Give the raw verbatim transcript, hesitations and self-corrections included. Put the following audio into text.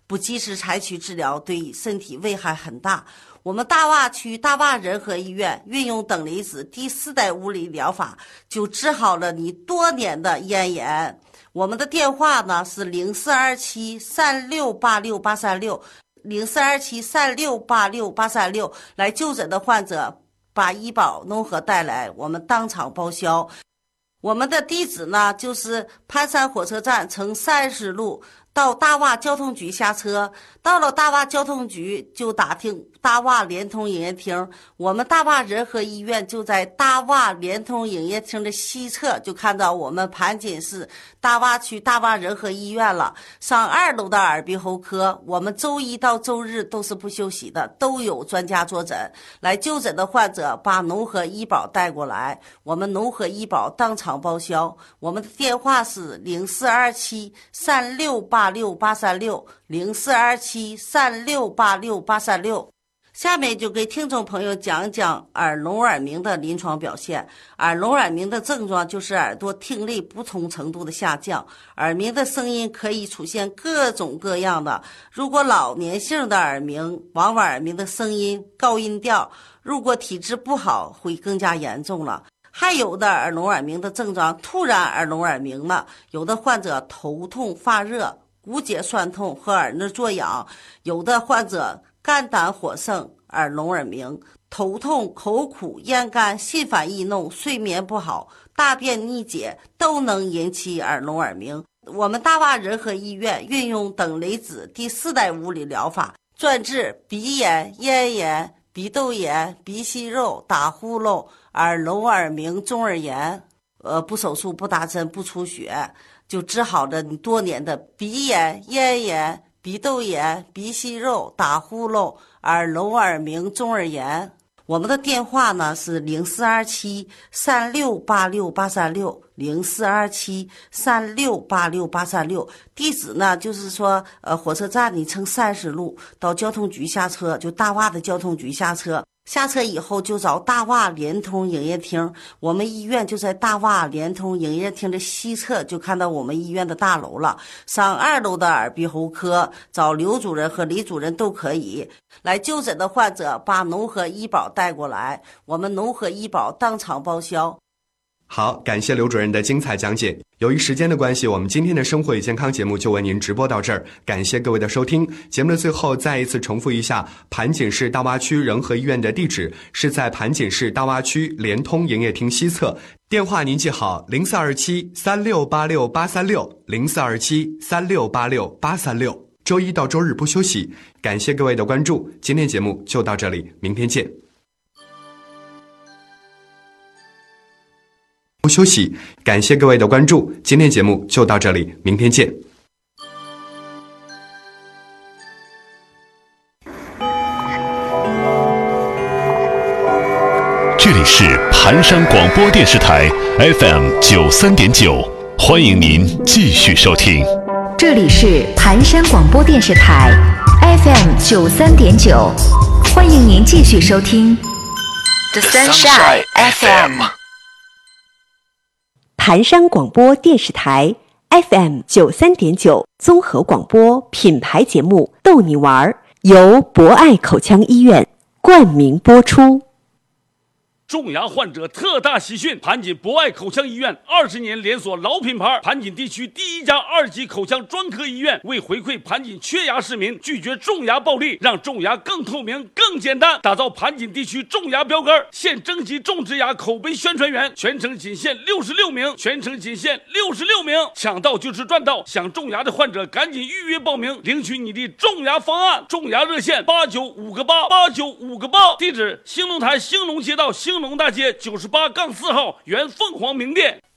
不及时采取治疗，对身体危害很大。我们大洼区大洼仁和医院运用等离子第四代物理疗法，就治好了你多年的咽炎。我们的电话呢是零四二七三六八六八三六，零四二七三六八六八三六，来就诊的患者把医保农合带来，我们当场报销。我们的地址呢就是盘山火车站城三十路。到大洼交通局下车，到了大洼交通局就打听大洼联通营业厅，我们大洼仁和医院就在大洼联通营业厅的西侧，就看到我们盘锦市大洼区大洼仁和医院了。上二楼的耳鼻喉科，我们周一到周日都是不休息的，都有专家坐诊。来就诊的患者把农合医保带过来，我们农合医保当场报销。我们的电话是零四二七三六八六八三六，零四二七三六八六八三六。下面就给听众朋友讲讲耳聋耳鸣的临床表现。耳聋耳鸣的症状就是耳朵听力不同程度的下降，耳鸣的声音可以出现各种各样的。如果老年性的耳鸣，往往耳鸣的声音高音调，如果体质不好会更加严重了。还有的耳聋耳鸣的症状突然耳聋耳鸣了，有的患者头痛发热、骨节酸痛和耳内作痒，有的患者肝胆火盛、耳聋耳鸣，头痛、口苦、咽干、心烦易怒、睡眠不好、大便逆解都能引起耳聋耳鸣。我们大洼仁和医院运用等离子第四代物理疗法，专治鼻炎、咽炎、鼻窦炎、鼻息肉、打呼噜、耳聋耳鸣、中耳炎，呃，不手术、不打针、不出血，就治好了你多年的鼻炎、咽炎、鼻窦炎、鼻息肉、打呼噜、耳聋耳鸣、中耳炎。我们的电话呢是零四二七三六八六八三六，零四二七三六八六八三六。地址呢就是说，呃，火车站你乘三十路到交通局下车，就大洼的交通局下车。下车以后就找大洼联通营业厅，我们医院就在大洼联通营业厅的西侧，就看到我们医院的大楼了。上二楼的耳鼻喉科，找刘主任和李主任都可以。来就诊的患者把农合医保带过来，我们农合医保当场报销。 好，感谢刘主任的精彩讲解。由于时间的关系，我们今天的生活与健康节目就为您直播到这儿，感谢各位的收听。节目的最后再一次重复一下，盘锦市大洼区仁和医院的地址是在盘锦市大洼区联通营业厅西侧，电话您记好零四二七三六八六八三六，零四二七三六八六八三六。周一到周日不休息，感谢各位的关注。今天节目就到这里，明天见。不休息，感谢各位的关注。今天节目就到这里，明天见。 这里是盘山广播电视台 F M 九三点九，欢迎您继续收听。 这里是盘山广播电视台 F M 九三点九，欢迎您继续收听 The Sunshine F M。 盘山广播电视台 F M 九三点九综合广播品牌节目《逗你玩》由博爱口腔医院冠名播出。 种牙患者特大喜讯！盘锦博爱口腔医院二十年连锁老品牌，盘锦地区第一家二级口腔专科医院，为回馈盘锦缺牙市民，拒绝种牙暴利，让种牙更透明、更简单，打造盘锦地区种牙标杆。现征集种植牙口碑宣传员，全程仅限六十六名，全程仅限六十六名，抢到就是赚到！想种牙的患者赶紧预约报名，领取你的种牙方案。种牙热线八九五个八八九五个八，地址兴隆台兴隆街道兴。兴隆大街九十八杠四号原凤凰名店。